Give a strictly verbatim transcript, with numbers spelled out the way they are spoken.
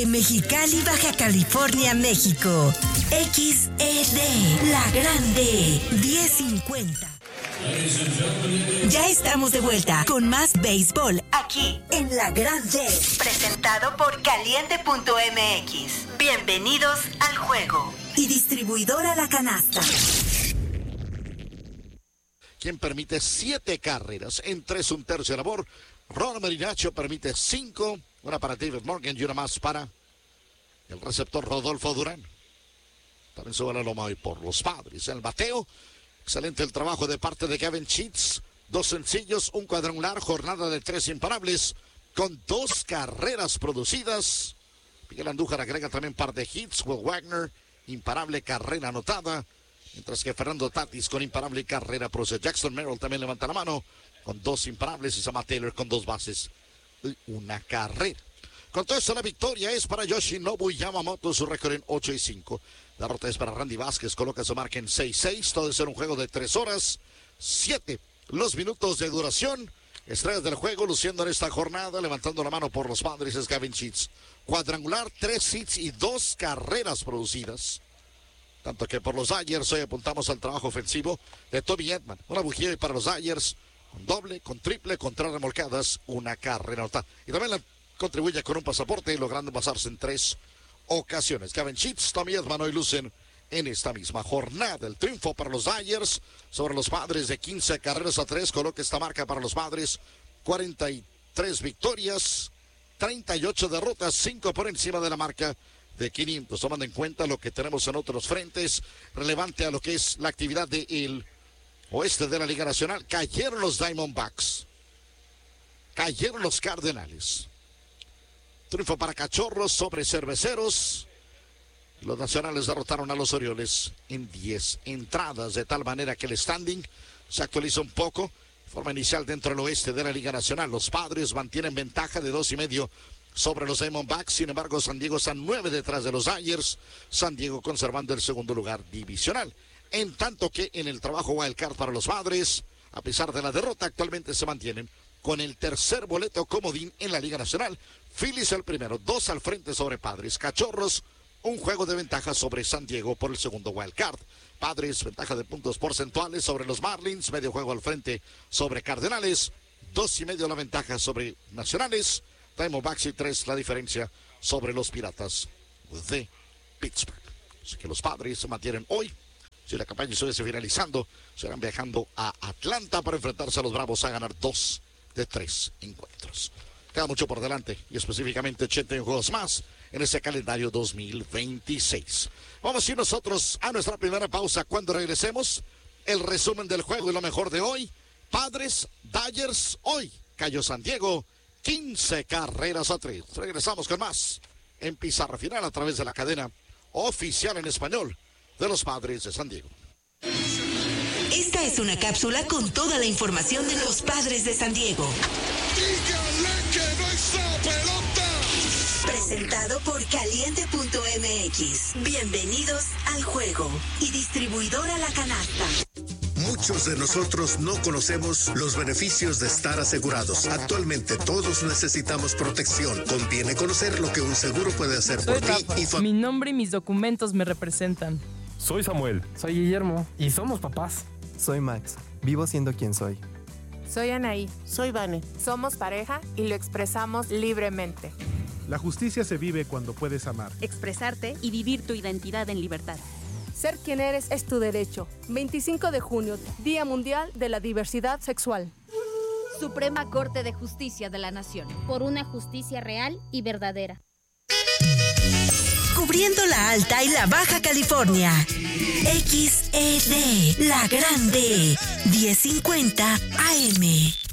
Mexicali, Baja California, México. X E D, La Grande, diez cincuenta. Ya estamos de vuelta con más béisbol aquí en La Grande. Presentado por Caliente punto M X. Bienvenidos al juego. Y distribuidora La Canasta. Quien permite siete carreras en tres un tercio de labor. Ron Marinaccio permite cinco. Una para David Morgan y una más para el receptor Rodolfo Durán. También sube la loma hoy por los Padres. En el bateo, excelente el trabajo de parte de Kevin Sheets. Dos sencillos, un cuadrangular, jornada de tres imparables, con dos carreras producidas. Miguel Andújar agrega también par de hits. Will Wagner, imparable carrera anotada. Mientras que Fernando Tatis con imparable carrera produce. Jackson Merrill también levanta la mano con dos imparables. Y Sama Taylor con dos bases y una carrera. Con todo esto, la victoria es para Yoshinobu Yamamoto, su récord en ocho y cinco. La derrota es para Randy Vázquez, coloca su marca en seis seis. Todo de ser un juego de tres horas, siete los minutos de duración. Estrellas del juego luciendo en esta jornada, levantando la mano por los Padres, es Gavin Sheets. Cuadrangular, tres hits y dos carreras producidas. Tanto que por los Dodgers hoy apuntamos al trabajo ofensivo de Tommy Edman. Una bujía para los Dodgers, con doble, con triple, con tres remolcadas, una carrera anotada. Y también la contribuye con un pasaporte, logrando pasarse en tres ocasiones. Gavin Sheets, Tommy Edman hoy lucen en esta misma jornada. El triunfo para los Dodgers sobre los Padres de quince carreras a tres. Coloca esta marca para los Padres. cuarenta y tres victorias, treinta y ocho derrotas, cinco por encima de la marca de quinientos. Tomando en cuenta lo que tenemos en otros frentes, relevante a lo que es la actividad del oeste de la Liga Nacional. Cayeron los Diamondbacks. Cayeron los Cardenales. Triunfo para Cachorros sobre Cerveceros. Los Nacionales derrotaron a los Orioles en diez entradas, de tal manera que el standing se actualiza un poco. Forma inicial dentro del oeste de la Liga Nacional. Los Padres mantienen ventaja de dos y medio sobre los Diamondbacks. Sin embargo, San Diego está nueve detrás de los Dodgers. San Diego conservando el segundo lugar divisional. En tanto que en el trabajo wildcard para los Padres, a pesar de la derrota, actualmente se mantienen con el tercer boleto comodín en la Liga Nacional. Phillies el primero, dos al frente sobre Padres. Cachorros, un juego de ventaja sobre San Diego por el segundo wildcard. Padres, ventaja de puntos porcentuales sobre los Marlins, medio juego al frente sobre Cardenales, dos y medio la ventaja sobre Nacionales, Diamondbacks y tres la diferencia sobre los Piratas de Pittsburgh. Así que los Padres se mantienen hoy. Si la campaña estuviese finalizando, serán viajando a Atlanta para enfrentarse a los Bravos a ganar dos de tres encuentros. Queda mucho por delante y específicamente ochenta y uno juegos más en ese calendario dos mil veintiséis. Vamos a ir nosotros a nuestra primera pausa. Cuando regresemos, el resumen del juego y lo mejor de hoy. Padres, Dodgers, hoy cayó San Diego, quince carreras a tres. Regresamos con más en Pizarra Final a través de la cadena oficial en español de los Padres de San Diego. Esta es una cápsula con toda la información de los Padres de San Diego. ¡Dígale que no está pelota! Presentado por Caliente punto M X. Bienvenidos al juego. Y distribuidora La Canasta. Muchos de nosotros no conocemos los beneficios de estar asegurados. Actualmente todos necesitamos protección. Conviene conocer lo que un seguro puede hacer por ti y fa- Mi nombre y mis documentos me representan. Soy Samuel. Soy Guillermo. Y somos papás. Soy Max. Vivo siendo quien soy. Soy Anaí. Soy Vane. Somos pareja y lo expresamos libremente. La justicia se vive cuando puedes amar, expresarte y vivir tu identidad en libertad. Ser quien eres es tu derecho. veinticinco de junio, Día Mundial de la Diversidad Sexual. Suprema Corte de Justicia de la Nación. Por una justicia real y verdadera. Cubriendo la Alta y la Baja California. X E D, La Grande, diez cincuenta A M.